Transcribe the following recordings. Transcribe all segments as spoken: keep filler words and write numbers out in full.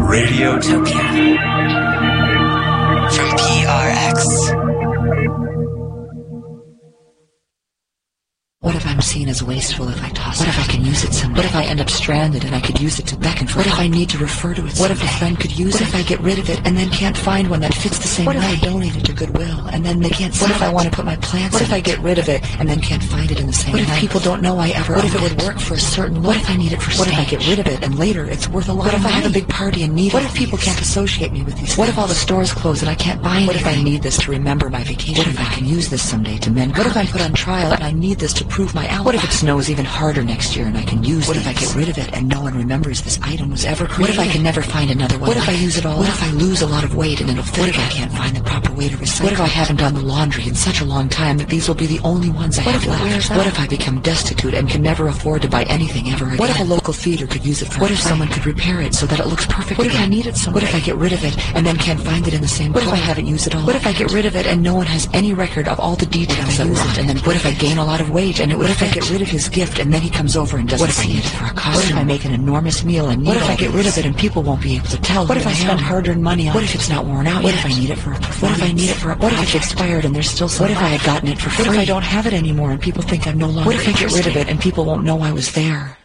Radiotopia from P R X. What if I'm seen as wasteful if I toss it? What if I can use it someday? What if I end up stranded and I could use it to beckon for? What if I need to refer to it someday? What if a friend could use it? What if I get rid of it and then can't find one that fits the same way? What if I donate it to Goodwill and then they can't sell it? What if I want to put my plants in it? What if I get rid of it and then can't find it in the same way? What if people don't know I ever owned it? What if it would work for a certain way? What if I need it for stage? What if I get rid of it and later it's worth a lot of money? What if I have a big party and need it? What if people can't associate me with these things? What if all the stores close and I can't buy anything? What if I need this to remember my vacation? What if I can use this someday to mend? What if I'm put on trial and I need this to prove my alibi? What if it snows even harder next year and I can use it? What if I get rid of it and no one remembers this item was ever created? What if I can never find another one? What if I use it all? What if I lose a lot of weight and it'll fit? What if I can't find the proper way to recycle? What if I haven't done the laundry in such a long time that these will be the only ones I have left? What if I become destitute and can never afford to buy anything ever again? What if a local theater could use it for? What if someone could repair it so that it looks perfect? What if I need it someday? What if I get rid of it and then can't find it in the same place? What if I haven't used it all? What if I get rid of it and no one has any record of all the details of it? And then what if I gain a lot of weight and it what if I get rid of his gift and then he comes over and doesn't what if see it for a costume? What if I make an enormous meal and need what if I get rid of it and people won't be able to tell? What if I spend hard-earned money on it? What if it's not worn out? What if I need it for a performance? What if I need it for a what if it's expired and there's still some? What if I had gotten it for free? What if I don't have it anymore and people think I'm no longer? What if I get rid of it and people won't know I was there?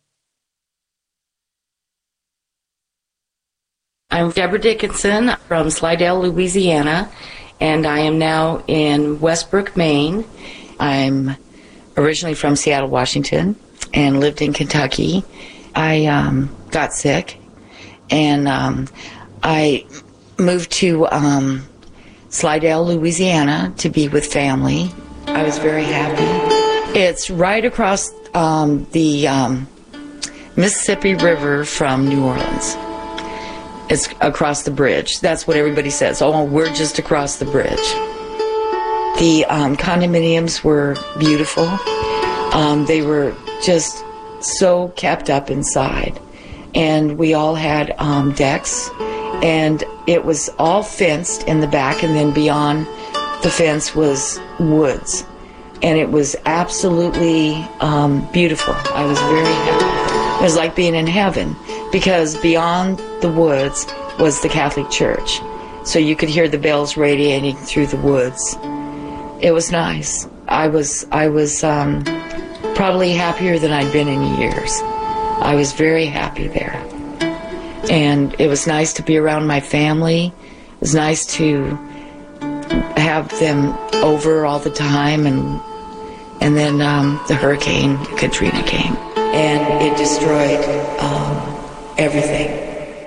I'm Deborah Dickinson from Slidell, Louisiana, and I am now in Westbrook, Maine. I'm originally from Seattle, Washington, and lived in Kentucky. I um, got sick, and um, I moved to um, Slidell, Louisiana, to be with family. I was very happy. It's right across um, the um, Mississippi River from New Orleans. It's across the bridge. That's what everybody says. Oh, we're just across the bridge. The um, condominiums were beautiful. Um, they were just so kept up inside. And we all had um, decks. And it was all fenced in the back. And then beyond the fence was woods. And it was absolutely um, beautiful. I was very happy. It was like being in heaven. Because beyond the woods was the Catholic Church. So you could hear the bells radiating through the woods. It was nice. I was I was um, probably happier than I'd been in years. I was very happy there. And it was nice to be around my family. It was nice to have them over all the time. And, and then um, the hurricane, Katrina, came. And it destroyed um, everything.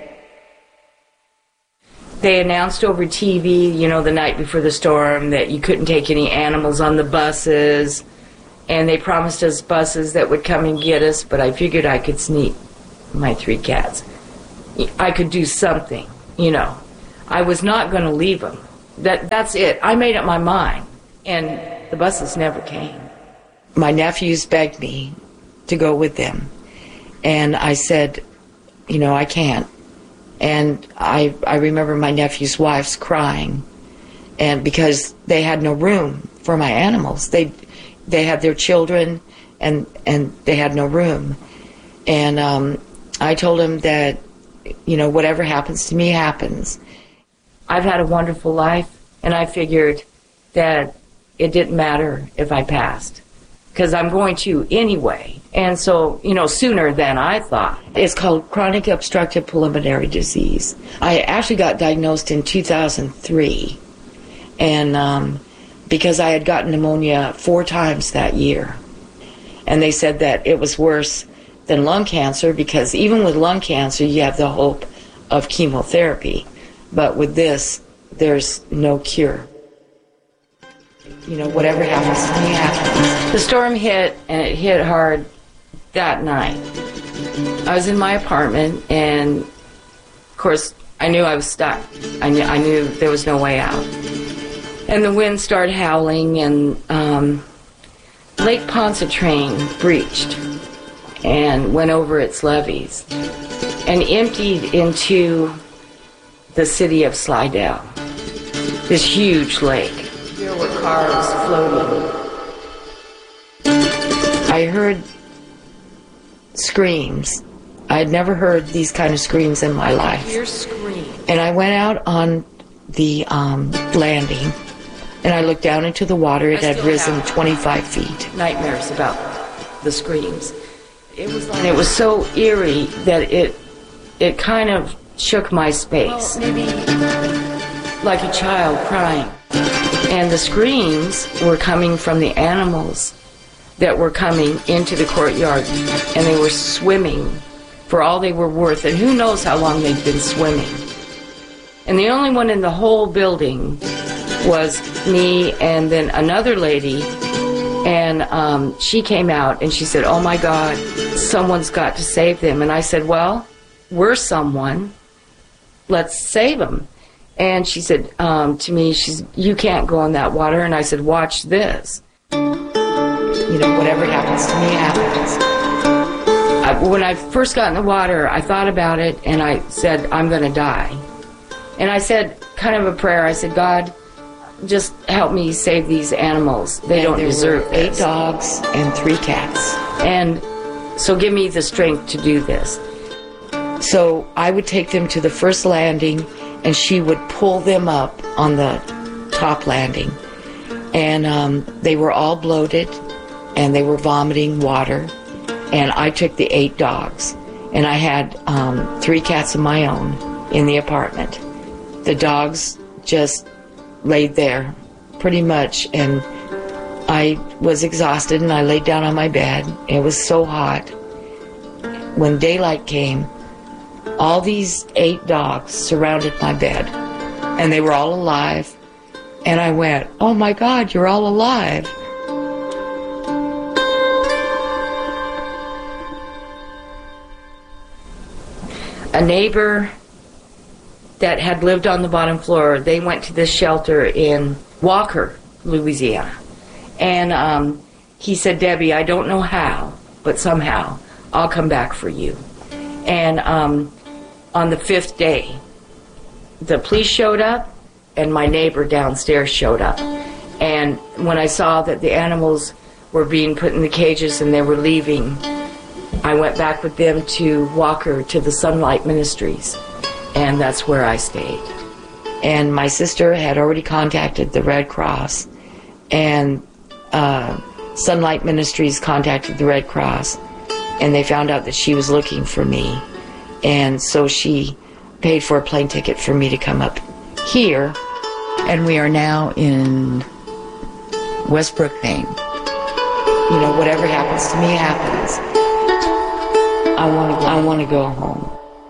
They announced over T V, you know, the night before the storm that you couldn't take any animals on the buses. And they promised us buses that would come and get us, but I figured I could sneak my three cats. I could do something, you know. I was not going to leave them. That, that's it. I made up my mind. And the buses never came. My nephews begged me to go with them. And I said, you know, I can't. And I I remember my nephew's wives crying, and because they had no room for my animals. They they had their children, and and they had no room. And um, I told him that, you know, whatever happens to me happens. I've had a wonderful life, and I figured that it didn't matter if I passed, because I'm going to anyway. And so, you know, sooner than I thought. It's called chronic obstructive pulmonary disease. I actually got diagnosed in two thousand three. And um, because I had gotten pneumonia four times that year. And they said that it was worse than lung cancer, because even with lung cancer, you have the hope of chemotherapy. But with this, there's no cure. You know, whatever happens to me happens. The storm hit, and it hit hard that night. I was in my apartment, and of course, I knew I was stuck. I knew, I knew there was no way out. And the wind started howling, and um, Lake Pontchartrain breached and went over its levees and emptied into the city of Slidell, this huge lake. There were cars floating. I heard screams I had never heard these kind of screams in my life. Your scream. And I went out on the um, landing, and I looked down into the water. It I had still risen have twenty-five feet. Nightmares about the screams. It was like And it was so eerie that it it kind of shook my space, well, maybe like a child crying. And the screams were coming from the animals that were coming into the courtyard, and they were swimming for all they were worth, and who knows how long they'd been swimming. And the only one in the whole building was me and then another lady, and um, she came out and she said, "Oh my God, someone's got to save them." And I said, "Well, we're someone. Let's save them." And she said um, to me, she's, "You can't go in that water." And I said, "Watch this. You know, whatever happens to me happens." I, when I first got in the water, I thought about it, and I said, "I'm going to die." And I said kind of a prayer. I said, "God, just help me save these animals. They And don't there deserve were eight this. dogs and three cats. And so give me the strength to do this." So I would take them to the first landing, and she would pull them up on the top landing. And um, they were all bloated, and they were vomiting water. And I took the eight dogs, and I had um, three cats of my own in the apartment. The dogs just laid there pretty much, and I was exhausted, and I laid down on my bed. It was so hot. When daylight came, all these eight dogs surrounded my bed, and they were all alive. And I went, "Oh my God, you're all alive." A neighbor that had lived on the bottom floor, they went to this shelter in Walker, Louisiana. And um, he said, "Debbie, I don't know how, but somehow I'll come back for you." And um, on the fifth day, the police showed up, and my neighbor downstairs showed up. And when I saw that the animals were being put in the cages and they were leaving, I went back with them to Walker to the Sunlight Ministries, and that's where I stayed. And my sister had already contacted the Red Cross, and uh, Sunlight Ministries contacted the Red Cross, and they found out that she was looking for me. And so she paid for a plane ticket for me to come up here. And we are now in Westbrook, Maine. You know, whatever happens to me happens. I want to. I want to go home.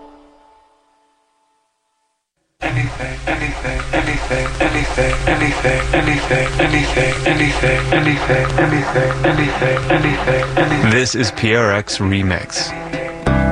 Anything, anything, anything, anything, anything, anything, anything, anything, anything, anything, anything, anything, anything. This is P R X Remix.